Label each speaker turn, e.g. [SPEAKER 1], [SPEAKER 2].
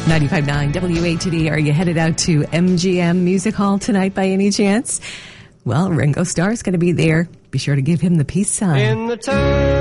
[SPEAKER 1] 95.9 WATD. Are you headed out to MGM Music Hall tonight by any chance? Well, Ringo Starr's going to be there. Be sure to give him the peace sign.